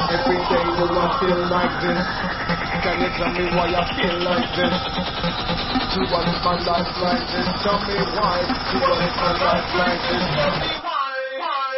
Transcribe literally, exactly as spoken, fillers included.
Every day do I feel like this? Can you tell me why I feel like this? To what is my life like this? Tell me why. To what is my life like this?